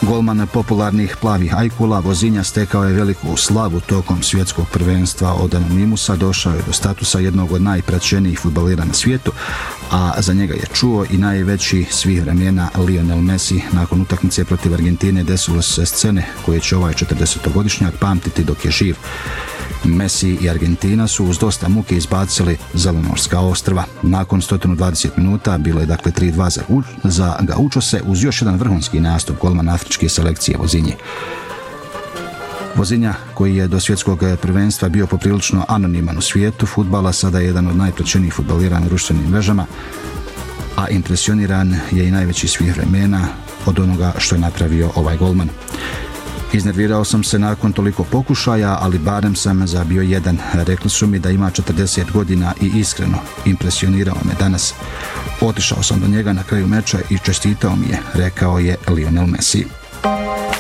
Golman popularnih plavih ajkula, Vozinja stekao je veliku slavu tokom svjetskog prvenstva. Od anonimusa došao je do statusa jednog od najpraćenijih fudbalera na svijetu, a za njega je čuo i najveći svih vremena Lionel Messi. Nakon utakmice protiv Argentine desilo se scene koje će ovaj 40-godišnjak pamtiti dok je živ. Messi i Argentina su uz dosta muke izbacili Zelenorska ostrva. Nakon 120 minuta bilo je dakle 3-2 za Gaučose uz još jedan vrhunski nastup golmana afričke selekcije Vozinje. Vozinja, koji je do svjetskog prvenstva bio poprilično anoniman u svijetu fudbala, sada je jedan od najpraćenijih fudbalera na društvenim mrežama, a impresioniran je i najveći svih vremena od onoga što je napravio ovaj golman. Iznervirao sam se nakon toliko pokušaja, ali barem sam zabio jedan. Rekli su mi da ima 40 godina i iskreno impresionirao me danas. Otišao sam do njega na kraju meča i čestitao mi je, rekao je Lionel Messi.